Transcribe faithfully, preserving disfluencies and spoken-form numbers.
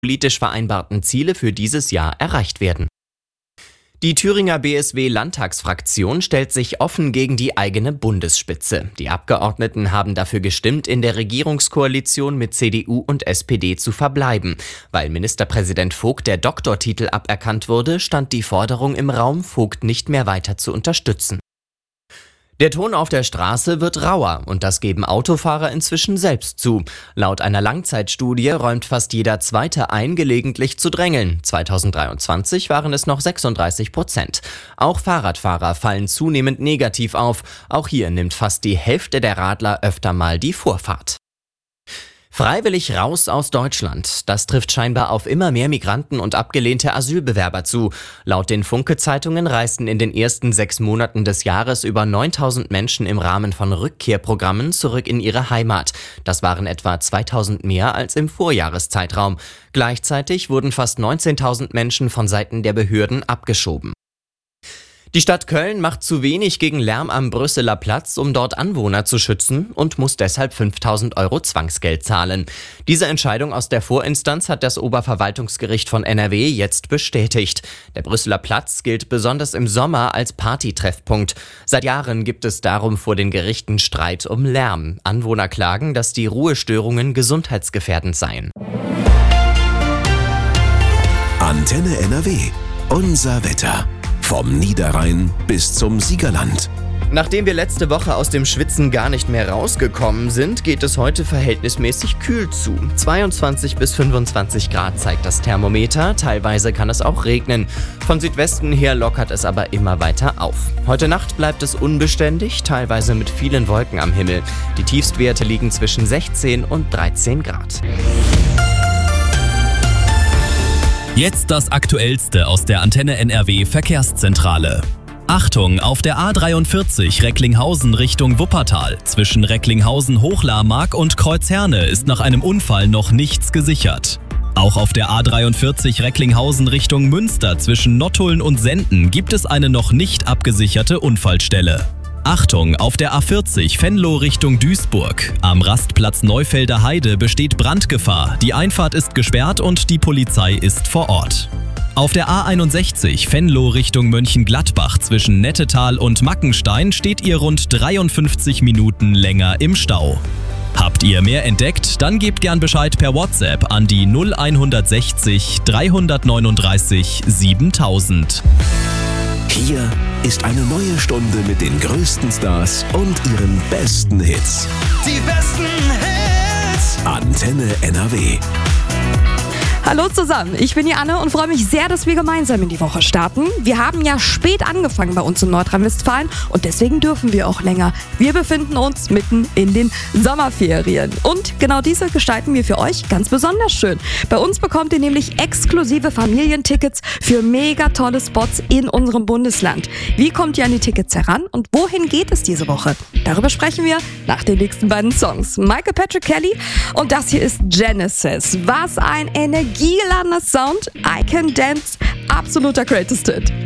politisch vereinbarten Ziele für dieses Jahr erreicht werden. Die Thüringer B S W-Landtagsfraktion stellt sich offen gegen die eigene Bundesspitze. Die Abgeordneten haben dafür gestimmt, in der Regierungskoalition mit C D U und S P D zu verbleiben. Weil Ministerpräsident Vogt der Doktortitel aberkannt wurde, stand die Forderung im Raum, Vogt nicht mehr weiter zu unterstützen. Der Ton auf der Straße wird rauer und das geben Autofahrer inzwischen selbst zu. Laut einer Langzeitstudie räumt fast jeder Zweite ein, gelegentlich zu drängeln. zweitausenddreiundzwanzig waren es noch sechsunddreißig Prozent. Auch Fahrradfahrer fallen zunehmend negativ auf. Auch hier nimmt fast die Hälfte der Radler öfter mal die Vorfahrt. Freiwillig raus aus Deutschland. Das trifft scheinbar auf immer mehr Migranten und abgelehnte Asylbewerber zu. Laut den Funke-Zeitungen reisten in den ersten sechs Monaten des Jahres über neuntausend Menschen im Rahmen von Rückkehrprogrammen zurück in ihre Heimat. Das waren etwa zweitausend mehr als im Vorjahreszeitraum. Gleichzeitig wurden fast neunzehntausend Menschen von Seiten der Behörden abgeschoben. Die Stadt Köln macht zu wenig gegen Lärm am Brüsseler Platz, um dort Anwohner zu schützen und muss deshalb fünftausend Euro Zwangsgeld zahlen. Diese Entscheidung aus der Vorinstanz hat das Oberverwaltungsgericht von N R W jetzt bestätigt. Der Brüsseler Platz gilt besonders im Sommer als Partytreffpunkt. Seit Jahren gibt es darum vor den Gerichten Streit um Lärm. Anwohner klagen, dass die Ruhestörungen gesundheitsgefährdend seien. Antenne N R W. Unser Wetter. Vom Niederrhein bis zum Siegerland. Nachdem wir letzte Woche aus dem Schwitzen gar nicht mehr rausgekommen sind, geht es heute verhältnismäßig kühl zu. zweiundzwanzig bis fünfundzwanzig Grad zeigt das Thermometer, teilweise kann es auch regnen. Von Südwesten her lockert es aber immer weiter auf. Heute Nacht bleibt es unbeständig, teilweise mit vielen Wolken am Himmel. Die Tiefstwerte liegen zwischen sechzehn und dreizehn Grad. Jetzt das Aktuellste aus der Antenne N R W Verkehrszentrale. Achtung, auf der A dreiundvierzig Recklinghausen Richtung Wuppertal. Zwischen Recklinghausen-Hochlarmark und Kreuzherne ist nach einem Unfall noch nichts gesichert. Auch auf der A dreiundvierzig Recklinghausen Richtung Münster zwischen Nottuln und Senden gibt es eine noch nicht abgesicherte Unfallstelle. Achtung, auf der A vierzig Venlo Richtung Duisburg. Am Rastplatz Neufelder Heide besteht Brandgefahr. Die Einfahrt ist gesperrt und die Polizei ist vor Ort. Auf der A einundsechzig Venlo Richtung Mönchengladbach zwischen Nettetal und Mackenstein steht ihr rund dreiundfünfzig Minuten länger im Stau. Habt ihr mehr entdeckt? Dann gebt gern Bescheid per WhatsApp an die null hundertsechzig dreihundertneununddreißig siebentausend. Hier ist eine neue Stunde mit den größten Stars und ihren besten Hits. Die besten Hits. Antenne N R W. Hallo zusammen, ich bin die Anne und freue mich sehr, dass wir gemeinsam in die Woche starten. Wir haben ja spät angefangen bei uns in Nordrhein-Westfalen und deswegen dürfen wir auch länger. Wir befinden uns mitten in den Sommerferien und genau diese gestalten wir für euch ganz besonders schön. Bei uns bekommt ihr nämlich exklusive Familientickets für mega tolle Spots in unserem Bundesland. Wie kommt ihr an die Tickets heran und wohin geht es diese Woche? Darüber sprechen wir nach den nächsten beiden Songs. Michael Patrick Kelly und das hier ist Genesis. Was ein Energie Energiegeladener Sound, I Can Dance, absoluter Greatest Hit.